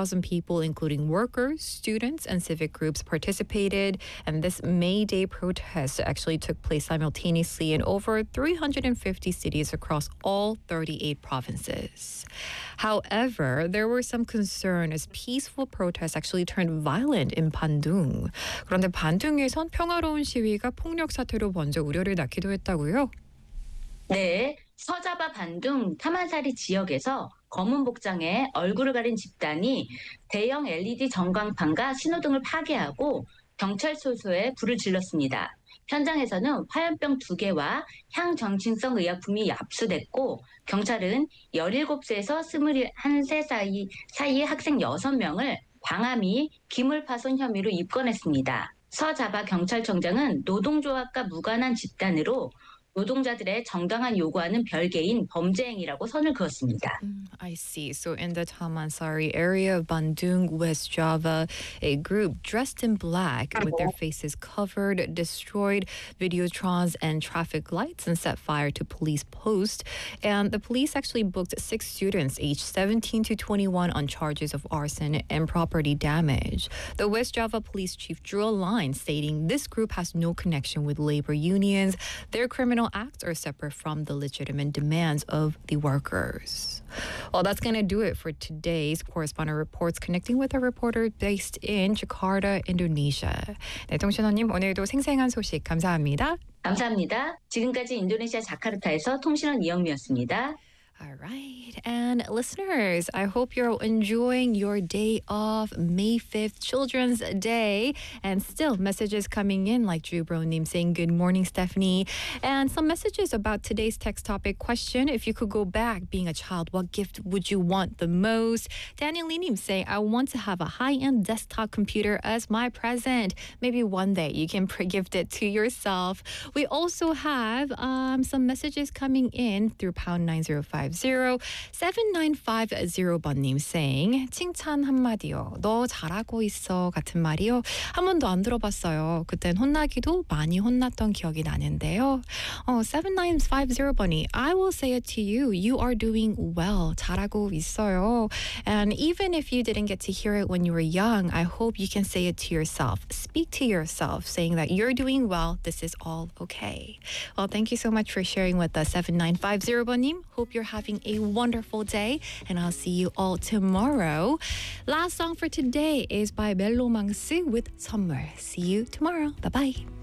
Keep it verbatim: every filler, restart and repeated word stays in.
thousand people, including workers, students, and civic groups, participated. And this May Day protest actually took place simultaneously in over three hundred fifty cities across all thirty-eight provinces. However, there were some concern as peaceful protests actually turned violent in Bandung. 그런데 반둥에선 평화로운 시위가 폭력 사태로 먼저 우려를 낳기도 했다고요? 네, 서자바 반둥 타만사리 지역에서 검은 복장에 얼굴을 가린 집단이 대형 엘이디 전광판과 신호등을 파괴하고 경찰소소에 불을 질렀습니다. 현장에서는 화염병 두 개와 향정신성 의약품이 압수됐고 경찰은 열일곱 세에서 스물한 세 사이, 사이의 학생 여섯 명을 광화미 기물파손 혐의로 입건했습니다. 서자바 경찰청장은 노동조합과 무관한 집단으로 노동자들의 정당한 요구와는 별개인 범죄 행위라고 선을 그었습니다. Mm, I see. So in the Tamansari area of Bandung, West Java, a group dressed in black with their faces covered destroyed videotrons and traffic lights and set fire to police posts. And the police actually booked six students aged seventeen to twenty-one on charges of arson and property damage. The West Java police chief drew a line stating this group has no connection with labor unions. Their criminal acts are separate from the legitimate demands of the workers. Well, that's going to do it for today's correspondent reports, connecting with a reporter based in Jakarta, Indonesia. 네, 통신원님 오늘도 생생한 소식 감사합니다. 감사합니다. 지금까지 인도네시아 자카르타에서 통신원 이영미였습니다. All right. And listeners, I hope you're enjoying your day off, May fifth, Children's Day. And still messages coming in like Drew Bronim saying, good morning, Stephanie. And some messages about today's text topic question. If you could go back being a child, what gift would you want the most? Daniel Linim saying, I want to have a high-end desktop computer as my present. Maybe one day you can gift it to yourself. We also have um, some messages coming in through pound nine zero five zero. seven nine five zero 번님 saying 칭찬 한마디요. 너 잘하고 있어 같은 말이요. 한 번도 안 들어봤어요. 그땐 혼나기도 많이 혼났던 기억이 나는데요. 어, seven nine five zero 번이 I will say it to you. You are doing well. 잘하고 있어요. And even if you didn't get to hear it when you were young, I hope you can say it to yourself. Speak to yourself saying that you're doing well. This is all okay. Well, thank you so much for sharing with us, seven nine five zero 번님. Hope you're having a wonderful day, and I'll see you all tomorrow. Last song for today is by 멜로망스 with 선물. See you tomorrow. Bye-bye.